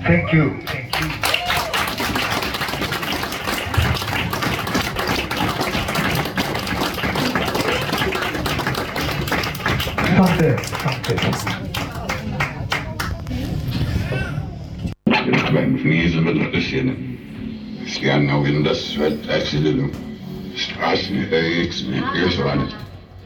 Thank you. Thank you. Beim Fliesen wird noch bisschen. Es gaan nou in dat zwet accident. Straßen, niks meer. Eerst wel aan het.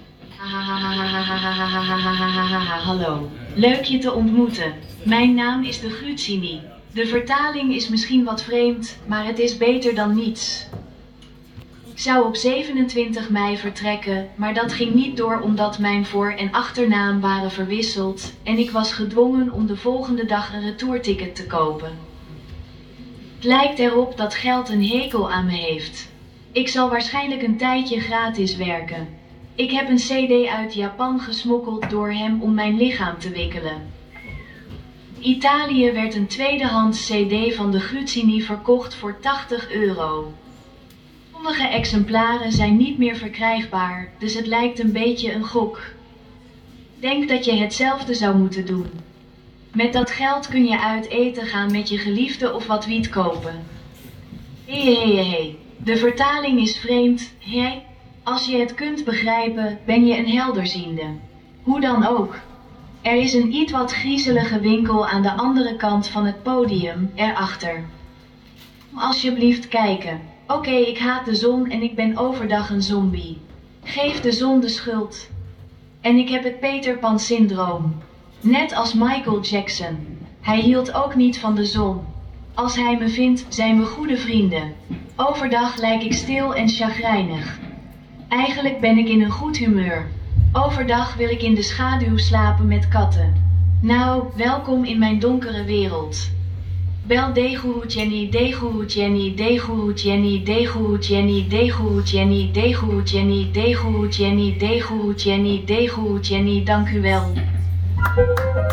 Hallo. Leuk je te ontmoeten. Mijn naam is de Guzzini. De vertaling is misschien wat vreemd, maar het is beter dan niets. Ik zou op 27 mei vertrekken, maar dat ging niet door omdat mijn voor- en achternaam waren verwisseld en ik was gedwongen om de volgende dag een retourticket te kopen. Het lijkt erop dat geld een hekel aan me heeft. Ik zal waarschijnlijk een tijdje gratis werken. Ik heb een CD uit Japan gesmokkeld door hem om mijn lichaam te wikkelen. Italië werd een tweedehands CD van de Guzzini verkocht voor €80. Sommige exemplaren zijn niet meer verkrijgbaar, dus het lijkt een beetje een gok. Denk dat je hetzelfde zou moeten doen. Met dat geld kun je uit eten gaan met je geliefde of wat wiet kopen. Hey. De vertaling is vreemd, hey. Als je het kunt begrijpen, ben je een helderziende. Hoe dan ook. Er is een iets wat griezelige winkel aan de andere kant van het podium, erachter. Alsjeblieft kijken. Oké, ik haat de zon en ik ben overdag een zombie. Geef de zon de schuld. En ik heb het Peter Pan syndroom. Net als Michael Jackson. Hij hield ook niet van de zon. Als hij me vindt, zijn we goede vrienden. Overdag lijk ik stil en chagrijnig. Eigenlijk ben ik in een goed humeur. Overdag wil ik in de schaduw slapen met katten. Nou, welkom in mijn donkere wereld. Bel Deguru Jenny, Deguru Jenny, Deguru Jenny, Deguru Jenny, Deguru Jenny, Deguru Jenny, Deguru Jenny, Deguru Jenny, Deguru Jenny, dank u wel.